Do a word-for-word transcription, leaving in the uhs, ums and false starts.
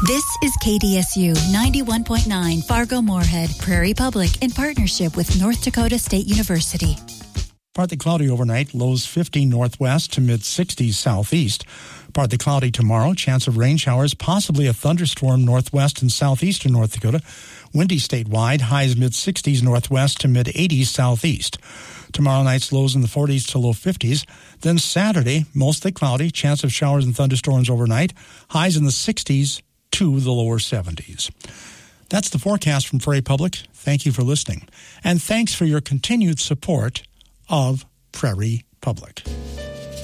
This is K D S U ninety-one point nine Fargo-Moorhead, Prairie Public, in partnership with North Dakota State University. Partly cloudy overnight, lows fifty northwest to mid-sixties southeast. Partly cloudy tomorrow, chance of rain showers, possibly a thunderstorm northwest and southeastern North Dakota. Windy statewide, highs mid-sixties northwest to mid-eighties southeast. Tomorrow night's lows in the forties to low fifties. Then Saturday, mostly cloudy, chance of showers and thunderstorms overnight, highs in the sixties to the lower seventies. That's the forecast from Prairie Public. Thank you for listening. And thanks for your continued support of Prairie Public.